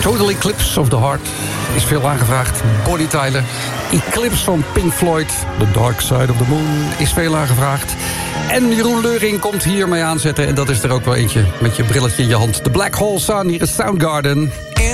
Total Eclipse of the Heart is veel aangevraagd. Bonnie Tyler. Eclipse van Pink Floyd. The Dark Side of the Moon is veel aangevraagd. En Jeroen Leuring komt hiermee aanzetten. En dat is er ook wel eentje met je brilletje in je hand. The Black Hole Sun, hier is Soundgarden.